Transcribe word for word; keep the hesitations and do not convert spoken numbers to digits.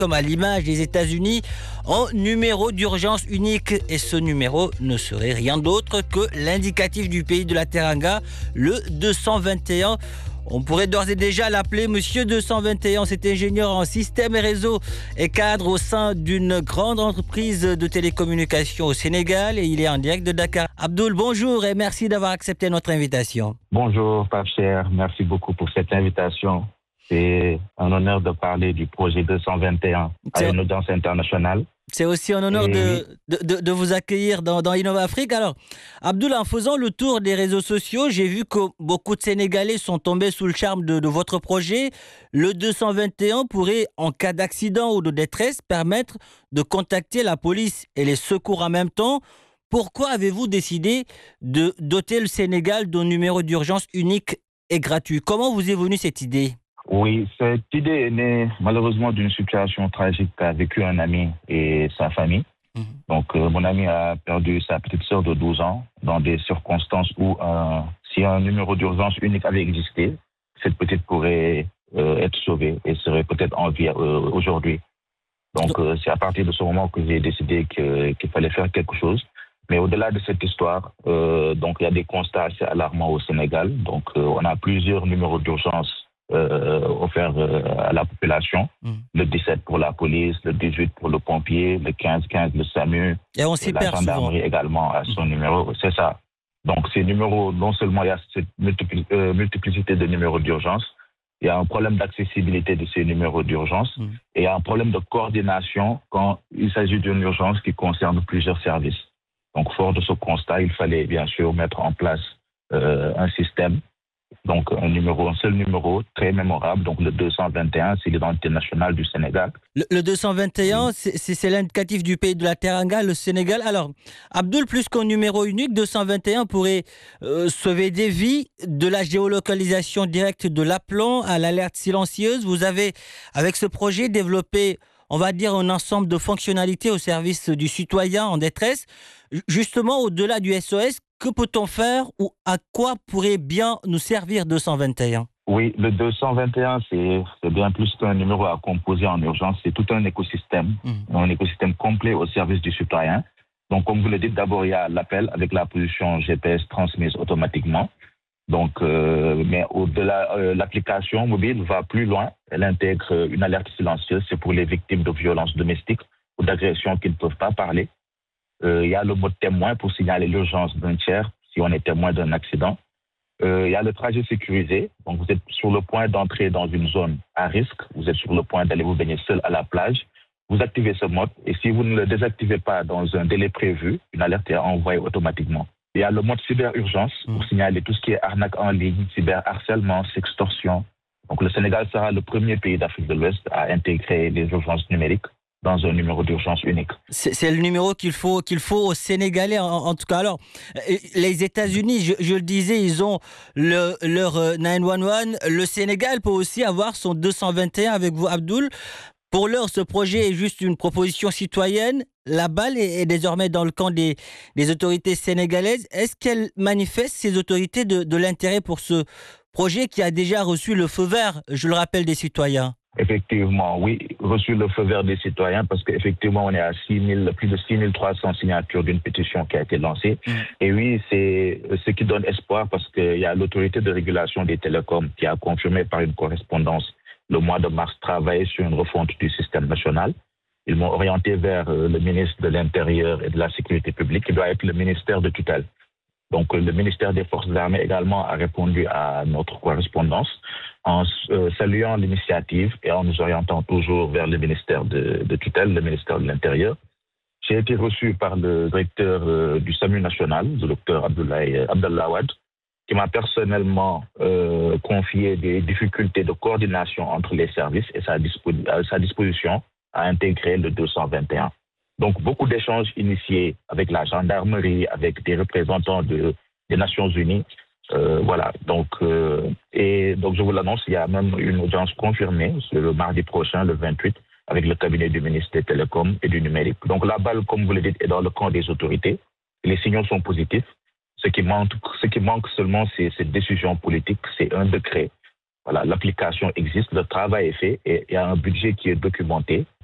comme à l'image des États-Unis, en numéro d'urgence unique. Et ce numéro ne serait rien d'autre que l'indicatif du pays de la Teranga, le deux cent vingt et un. On pourrait d'ores et déjà l'appeler Monsieur deux cent vingt et un. C'est ingénieur en système et réseau et cadre au sein d'une grande entreprise de télécommunications au Sénégal et il est en direct de Dakar. Abdoul, bonjour et merci d'avoir accepté notre invitation. Bonjour, Pape Cher. Merci beaucoup pour cette invitation. C'est un honneur de parler du projet deux cent vingt et un à une audience internationale. C'est aussi un honneur de, de, de, de vous accueillir dans, dans Innova Afrique. Alors, Abdoul, en faisant le tour des réseaux sociaux, j'ai vu que beaucoup de Sénégalais sont tombés sous le charme de, de votre projet. Le deux cent vingt et un pourrait, en cas d'accident ou de détresse, permettre de contacter la police et les secours en même temps. Pourquoi avez-vous décidé de doter le Sénégal d'un numéro d'urgence unique et gratuit? Comment vous est venue cette idée? Oui, cette idée est née malheureusement d'une situation tragique qu'a vécu un ami et sa famille. Mmh. Donc, euh, mon ami a perdu sa petite sœur de douze ans dans des circonstances où, euh, si un numéro d'urgence unique avait existé, cette petite pourrait euh, être sauvée et serait peut-être en vie euh, aujourd'hui. Donc, euh, c'est à partir de ce moment que j'ai décidé que, qu'il fallait faire quelque chose. Mais au-delà de cette histoire, euh, donc il y a des constats assez alarmants au Sénégal. Donc, euh, on a plusieurs numéros d'urgence Euh, offert euh, à la population, mmh. le dix-sept pour la police, le dix-huit pour le pompier, le quinze quinze le SAMU, et on s'y la perd gendarmerie souvent. également à son mmh. numéro, c'est ça. Donc ces numéros, non seulement il y a cette multipli euh, multiplicité de numéros d'urgence, il y a un problème d'accessibilité de ces numéros d'urgence mmh. et il y a un problème de coordination quand il s'agit d'une urgence qui concerne plusieurs services. Donc fort de ce constat, il fallait bien sûr mettre en place euh, un système. Donc, un numéro, un seul numéro très mémorable. Donc, le deux cent vingt et un, c'est l'identité nationale du Sénégal. Le, le deux cent vingt et un, oui. c'est l'indicatif du pays de la Teranga, le Sénégal. Alors, Abdoul, plus qu'un numéro unique, deux cent vingt et un pourrait euh, sauver des vies, de la géolocalisation directe de l'appelant à l'alerte silencieuse. Vous avez, avec ce projet, développé, on va dire, un ensemble de fonctionnalités au service du citoyen en détresse. Justement, au-delà du S O S, que peut-on faire ou à quoi pourrait bien nous servir deux cent vingt et un? Oui, le deux cent vingt et un, c'est bien plus qu'un numéro à composer en urgence. C'est tout un écosystème, mmh. un écosystème complet au service du citoyen. Donc, comme vous le dites, d'abord, il y a l'appel avec la position G P S transmise automatiquement. Donc, euh, mais au-delà, euh, l'application mobile va plus loin. Elle intègre une alerte silencieuse. C'est pour les victimes de violences domestiques ou d'agressions qui ne peuvent pas parler. Euh, il y a le mode témoin pour signaler l'urgence d'un tiers si on est témoin d'un accident. Euh, il y a le trajet sécurisé. Donc, vous êtes sur le point d'entrer dans une zone à risque. Vous êtes sur le point d'aller vous baigner seul à la plage. Vous activez ce mode et si vous ne le désactivez pas dans un délai prévu, une alerte est envoyée automatiquement. Il y a le mode cyberurgence mmh. pour signaler tout ce qui est arnaque en ligne, cyberharcèlement, sextorsion. Donc, le Sénégal sera le premier pays d'Afrique de l'Ouest à intégrer les urgences numériques dans un numéro d'urgence unique. C'est le numéro qu'il faut, qu'il faut aux Sénégalais, en, en tout cas. Alors, les États-Unis, je, je le disais, ils ont le, leur neuf un un. Le Sénégal peut aussi avoir son deux cent vingt et un avec vous, Abdoul. Pour l'heure, ce projet est juste une proposition citoyenne. La balle est, est désormais dans le camp des, des autorités sénégalaises. Est-ce qu'elles manifestent, ces autorités, de, de l'intérêt pour ce projet qui a déjà reçu le feu vert, je le rappelle, des citoyens? Effectivement, oui, reçu le feu vert des citoyens parce qu'effectivement, on est à six mille, plus de six mille trois cents signatures d'une pétition qui a été lancée. Mmh. Et oui, c'est ce qui donne espoir parce qu'il y a l'autorité de régulation des télécoms qui a confirmé par une correspondance le mois de mars travailler sur une refonte du système national. Ils m'ont orienté vers le ministre de l'Intérieur et de la Sécurité publique qui doit être le ministère de tutelle. Donc, le ministère des Forces armées également a répondu à notre correspondance en euh, saluant l'initiative et en nous orientant toujours vers le ministère de, de tutelle, le ministère de l'Intérieur. J'ai été reçu par le directeur euh, du SAMU national, le docteur Abdoulaye Abdallawad, qui m'a personnellement euh, confié des difficultés de coordination entre les services et sa, dispo sa disposition à intégrer le deux cent vingt et un. Donc, beaucoup d'échanges initiés avec la gendarmerie, avec des représentants de, des Nations Unies. Euh, voilà. Donc, euh, et donc, je vous l'annonce, il y a même une audience confirmée le mardi prochain, le vingt-huit, avec le cabinet du ministre des Télécoms et du Numérique. Donc, la balle, comme vous le dites, est dans le camp des autorités. Les signaux sont positifs. Ce qui manque, ce qui manque seulement, c'est cette décision politique, c'est un décret. Voilà, l'application existe, le travail est fait et il y a un budget qui est documenté.